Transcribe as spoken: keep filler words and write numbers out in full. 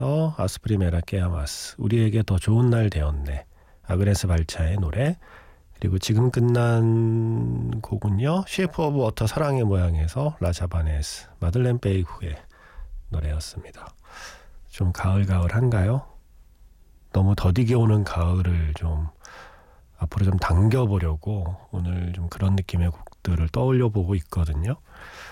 어 아스프리메라 깨아마스, 우리에게 더 좋은 날 되었네, 아그네스 발차의 노래. 그리고 지금 끝난 곡은요, 쉐이프 오브 워터 사랑의 모양에서 라자바네스, 마들렌 베이후의 노래였습니다. 좀 가을가을한가요? 너무 더디게 오는 가을을 좀 앞으로 좀 당겨보려고 오늘 좀 그런 느낌의 곡들을 떠올려 보고 있거든요.